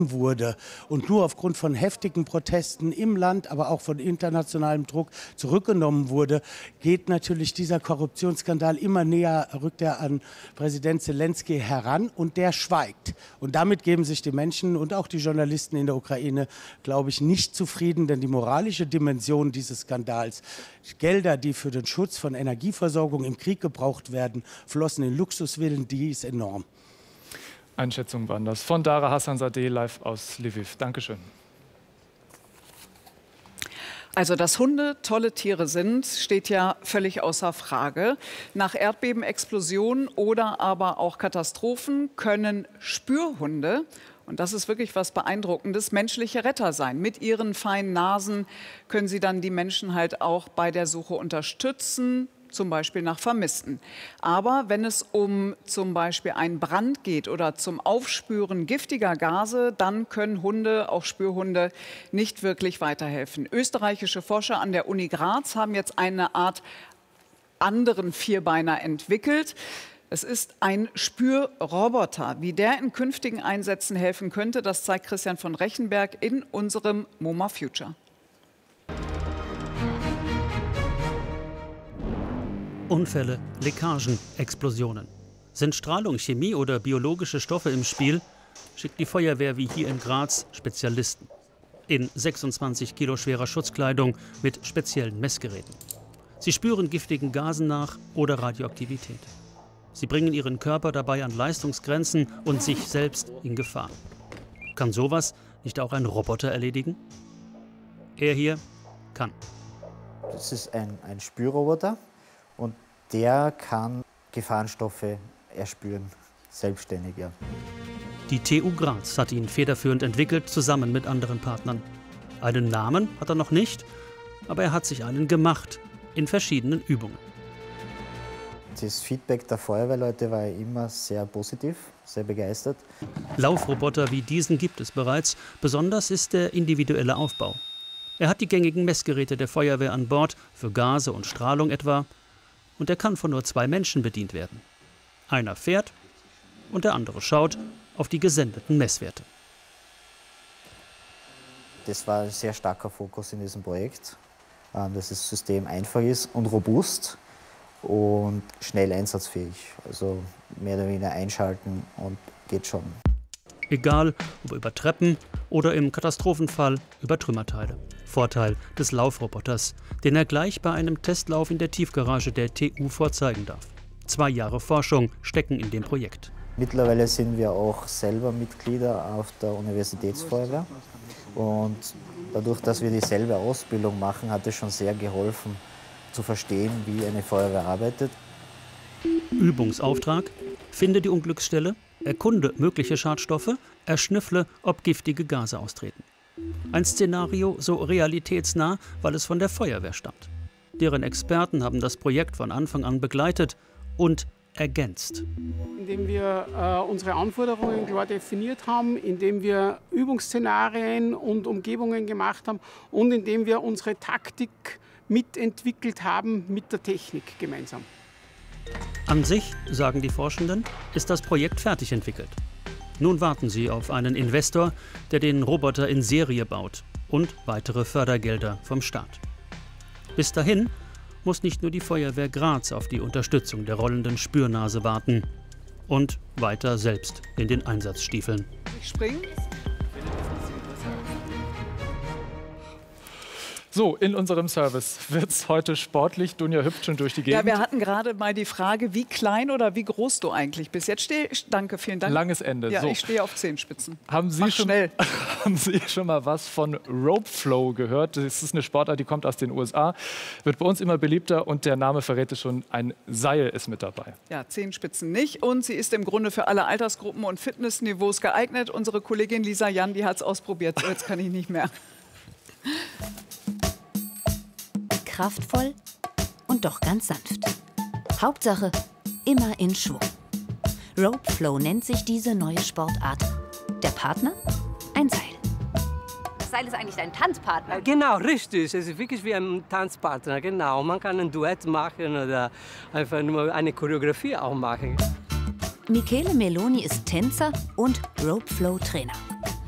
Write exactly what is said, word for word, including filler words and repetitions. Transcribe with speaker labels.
Speaker 1: wurde und nur aufgrund von heftigen Protesten im Land, aber auch von internationalem Druck zurückgenommen wurde, geht natürlich dieser Korruptionsskandal immer näher, rückt er an Präsident Selenskyj heran und der schweigt. Und damit geben sich die Menschen und auch die Journalisten in der Ukraine, glaube ich, nicht zufrieden, denn die moralische Dimension dieses Skandals, Gelder, die für den Schutz von Energieversorgung im Krieg gebraucht werden, flossen in Luxusvillen, die ist enorm.
Speaker 2: Einschätzungen waren das von Dara Hassanzadeh live aus Lviv. Dankeschön.
Speaker 3: Also, dass Hunde tolle Tiere sind, steht ja völlig außer Frage. Nach Erdbeben, Explosionen oder aber auch Katastrophen können Spürhunde, und das ist wirklich was Beeindruckendes, menschliche Retter sein. Mit ihren feinen Nasen können sie dann die Menschen halt auch bei der Suche unterstützen, zum Beispiel nach Vermissten. Aber wenn es um zum Beispiel einen Brand geht oder zum Aufspüren giftiger Gase, dann können Hunde, auch Spürhunde, nicht wirklich weiterhelfen. Österreichische Forscher an der Uni Graz haben jetzt eine Art anderen Vierbeiner entwickelt. Es ist ein Spürroboter. Wie der in künftigen Einsätzen helfen könnte, das zeigt Christian von Rechenberg in unserem MoMA Future.
Speaker 4: Unfälle, Leckagen, Explosionen. Sind Strahlung, Chemie oder biologische Stoffe im Spiel, schickt die Feuerwehr wie hier in Graz Spezialisten. In sechsundzwanzig Kilo schwerer Schutzkleidung mit speziellen Messgeräten. Sie spüren giftigen Gasen nach oder Radioaktivität. Sie bringen ihren Körper dabei an Leistungsgrenzen und sich selbst in Gefahr. Kann sowas nicht auch ein Roboter erledigen? Er hier kann.
Speaker 5: Das ist ein, ein Spürroboter. Und der kann Gefahrenstoffe erspüren, selbstständig, ja.
Speaker 4: Die T U Graz hat ihn federführend entwickelt, zusammen mit anderen Partnern. Einen Namen hat er noch nicht, aber er hat sich einen gemacht, in verschiedenen Übungen.
Speaker 5: Das Feedback der Feuerwehrleute war immer sehr positiv, sehr begeistert.
Speaker 4: Laufroboter wie diesen gibt es bereits, besonders ist der individuelle Aufbau. Er hat die gängigen Messgeräte der Feuerwehr an Bord, für Gase und Strahlung etwa, und er kann von nur zwei Menschen bedient werden. Einer fährt und der andere schaut auf die gesendeten Messwerte.
Speaker 5: Das war ein sehr starker Fokus in diesem Projekt, dass das System einfach ist und robust und schnell einsatzfähig. Also mehr oder weniger einschalten und geht schon.
Speaker 4: Egal, ob über Treppen oder im Katastrophenfall über Trümmerteile. Vorteil des Laufroboters, den er gleich bei einem Testlauf in der Tiefgarage der T U vorzeigen darf. Zwei Jahre Forschung stecken in dem Projekt.
Speaker 5: Mittlerweile sind wir auch selber Mitglieder auf der Universitätsfeuerwehr. Und dadurch, dass wir dieselbe Ausbildung machen, hat es schon sehr geholfen, zu verstehen, wie eine Feuerwehr arbeitet.
Speaker 4: Übungsauftrag: Finde die Unglücksstelle, erkunde mögliche Schadstoffe, erschnüffle, ob giftige Gase austreten. Ein Szenario so realitätsnah, weil es von der Feuerwehr stammt. Deren Experten haben das Projekt von Anfang an begleitet und ergänzt.
Speaker 6: Indem wir äh, unsere Anforderungen klar definiert haben, indem wir Übungsszenarien und Umgebungen gemacht haben und indem wir unsere Taktik mitentwickelt haben mit der Technik gemeinsam.
Speaker 4: An sich, sagen die Forschenden, ist das Projekt fertig entwickelt. Nun warten sie auf einen Investor, der den Roboter in Serie baut und weitere Fördergelder vom Staat. Bis dahin muss nicht nur die Feuerwehr Graz auf die Unterstützung der rollenden Spürnase warten und weiter selbst in den Einsatz stiefeln.
Speaker 3: Ich springe.
Speaker 2: So, in unserem Service wird es heute sportlich. Dunja hüpft schon durch die Gegend.
Speaker 3: Ja, wir hatten gerade mal die Frage, wie klein oder wie groß du eigentlich bist. Jetzt stehe ich, danke, vielen Dank.
Speaker 2: Langes Ende.
Speaker 3: Ja,
Speaker 2: so.
Speaker 3: Ich stehe auf Zehenspitzen.
Speaker 2: Haben Sie,
Speaker 3: Mach
Speaker 2: schon,
Speaker 3: schnell.
Speaker 2: haben Sie schon mal was von Rope Flow gehört? Das ist eine Sportart, die kommt aus den U S A, wird bei uns immer beliebter und der Name verrät es schon, ein Seil ist mit dabei.
Speaker 3: Ja, Zehenspitzen nicht und sie ist im Grunde für alle Altersgruppen und Fitnessniveaus geeignet. Unsere Kollegin Lisa Jan, die hat es ausprobiert, so jetzt kann ich nicht mehr.
Speaker 7: Kraftvoll und doch ganz sanft. Hauptsache immer in Schwung. Rope Flow nennt sich diese neue Sportart. Der Partner? Ein Seil.
Speaker 8: Das Seil ist eigentlich dein Tanzpartner.
Speaker 9: Genau, richtig. Es ist wirklich wie ein Tanzpartner. Genau. Man kann ein Duett machen oder einfach nur eine Choreografie auch machen.
Speaker 7: Michele Meloni ist Tänzer und Rope Flow Trainer.